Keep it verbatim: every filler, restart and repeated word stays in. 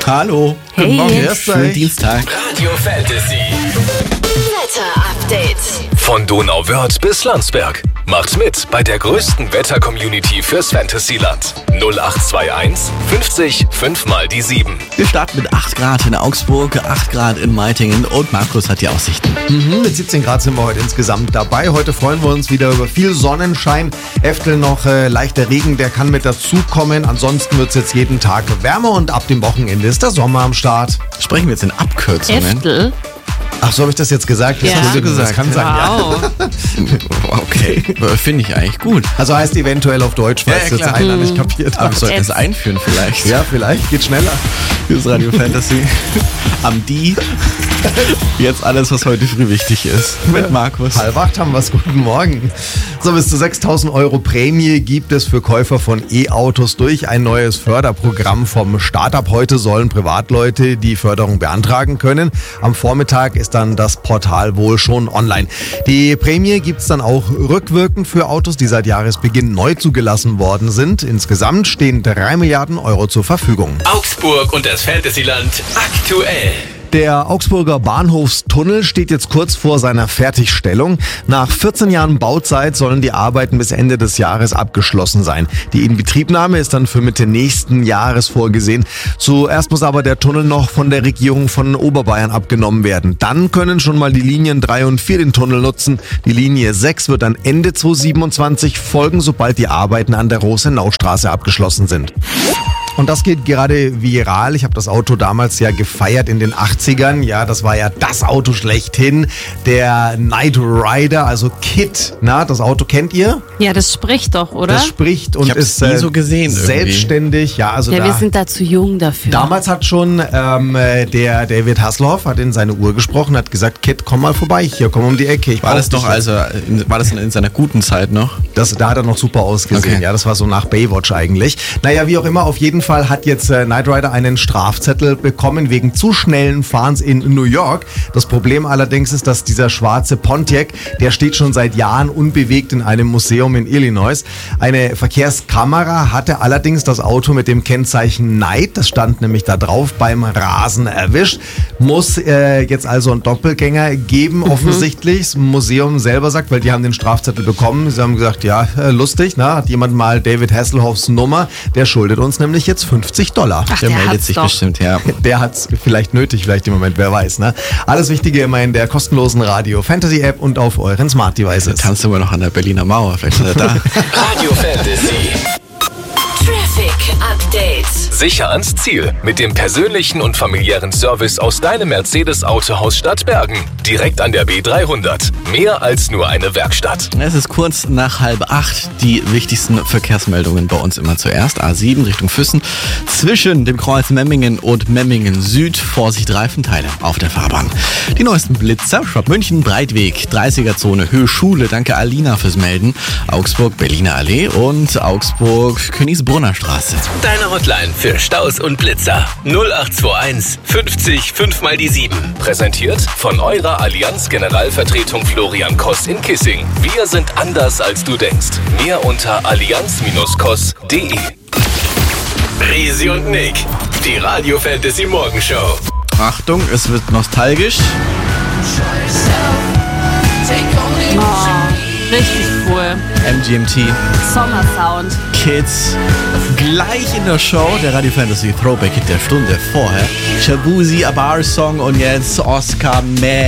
Hallo. Hey. Guten Morgen. Grüß Schönen euch. Dienstag. Radio Fantasy. Wetter-Update. Von Donauwörth bis Landsberg. Macht mit bei der größten Wetter-Community fürs Fantasyland. null acht zwei eins fünfzig fünf mal die sieben. Wir starten mit acht Grad in Augsburg, acht Grad in Meitingen und Markus hat die Aussichten. Mhm, mit siebzehn Grad sind wir heute insgesamt dabei. Heute freuen wir uns wieder über viel Sonnenschein. Eftel noch äh, leichter Regen, der kann mit dazukommen. Ansonsten wird es jetzt jeden Tag wärmer und ab dem Wochenende ist der Sommer am Start. Sprechen wir jetzt in Abkürzungen. Eftel? Ach, so habe ich das jetzt gesagt? Ja. Entschuldigung, das Hast kann du sein, ja. Wow. Okay, finde ich eigentlich gut. Also heißt eventuell auf Deutsch, falls Ja, ja, jetzt klar. einer nicht kapiert Aber wir hat. sollten es einführen vielleicht. Ja, vielleicht, geht schneller. Hier ist Radio Fantasy. Am Die. Jetzt alles, was heute früh wichtig ist. Mit Markus. Halb acht haben wir es. Guten Morgen. So, bis zu sechstausend Euro Prämie gibt es für Käufer von E-Autos durch ein neues Förderprogramm vom Start. Ab heute sollen Privatleute die Förderung beantragen können. Am Vormittag ist dann das Portal wohl schon online. Die Prämie gibt es dann auch rückwirkend für Autos, die seit Jahresbeginn neu zugelassen worden sind. Insgesamt stehen drei Milliarden Euro zur Verfügung. Augsburg und das Fantasyland aktuell. Der Augsburger Bahnhofstunnel steht jetzt kurz vor seiner Fertigstellung. Nach vierzehn Jahren Bauzeit sollen die Arbeiten bis Ende des Jahres abgeschlossen sein. Die Inbetriebnahme ist dann für Mitte nächsten Jahres vorgesehen. Zuerst muss aber der Tunnel noch von der Regierung von Oberbayern abgenommen werden. Dann können schon mal die Linien drei und vier den Tunnel nutzen. Die Linie sechs wird dann Ende zweitausendsiebenundzwanzig folgen, sobald die Arbeiten an der Rosenaustraße abgeschlossen sind. Und das geht gerade viral. Ich habe das Auto damals ja gefeiert in den achtzigern. Ja, das war ja das Auto schlechthin. Der Knight Rider, also Kit. Na, das Auto kennt ihr? Ja, das spricht doch, oder? Das spricht und Ich hab's ist nie so gesehen irgendwie. selbstständig. Ja, also ja, da, wir sind da zu jung dafür. damals hat schon ähm, der David Hasselhoff hat in seine Uhr gesprochen, hat gesagt, Kit, komm mal vorbei, hier, komm um die Ecke. Ich War brauch das dich noch, jetzt. also, in, war das in, in seiner guten Zeit noch? Das, da hat er noch super ausgesehen. Okay. Ja, das war so nach Baywatch eigentlich. Naja, wie auch immer, auf jeden Fall hat jetzt äh, Knight Rider einen Strafzettel bekommen wegen zu schnellen Fahrens in New York. Das Problem allerdings ist, dass dieser schwarze Pontiac, der steht schon seit Jahren unbewegt in einem Museum in Illinois. Eine Verkehrskamera hatte allerdings das Auto mit dem Kennzeichen Knight, das stand nämlich da drauf, beim Rasen erwischt. Muss äh, jetzt also einen Doppelgänger geben, Mhm. offensichtlich. Das Museum selber sagt, weil die haben den Strafzettel bekommen. Sie haben gesagt, ja, äh, lustig, na, hat jemand mal David Hasselhoffs Nummer, der schuldet uns nämlich jetzt fünfzig Dollar. Ach, Der, der meldet hat's sich doch. bestimmt, ja. Der hat's vielleicht nötig, vielleicht im Moment, wer weiß. Ne? Alles Wichtige immer in der kostenlosen Radio Fantasy App und auf euren Smart Devices. Tanzt immer noch an der Berliner Mauer, vielleicht ist er da. Radio Fantasy. Traffic Update. Sicher ans Ziel mit dem persönlichen und familiären Service aus deinem Mercedes-Autohaus Stadtbergen. Direkt an der B dreihundert. Mehr als nur eine Werkstatt. Es ist kurz nach halb acht. Die wichtigsten Verkehrsmeldungen bei uns immer zuerst. A sieben Richtung Füssen. Zwischen dem Kreuz Memmingen und Memmingen Süd. Vorsicht, Reifenteile auf der Fahrbahn. Die neuesten Blitzer. Schwab München, Breitweg, dreißiger-Zone, Höhe Schule. Danke Alina fürs Melden. Augsburg, Berliner Allee und Augsburg, Königsbrunner Straße. Deine Hotline für Staus und Blitzer. null acht zwei eins fünfzig fünf mal die sieben. Präsentiert von eurer Allianz Generalvertretung Florian Koss in Kissing. Wir sind anders als du denkst. Mehr unter allianz Koss punkt de. Resi und Nick. Die Radio Fantasy Morgenshow. Achtung, es wird nostalgisch. Oh, richtig cool. M G M T, Sommersound. Kids. Gleich in der Show, der Radio Fantasy Throwback Hit der Stunde vorher. Shabuzi, A Bar Song und jetzt Oscar Mann.